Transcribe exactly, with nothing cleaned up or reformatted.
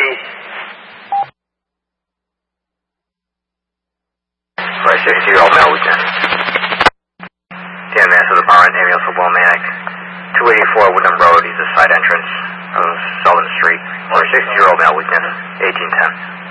Pete. For a sixty-year-old male weakness. D M S with a bar and ambulance for Manic. two eighty-four Woodland Road, he's a side entrance of Sullivan Street. For a sixty-year-old male weakness, eighteen ten.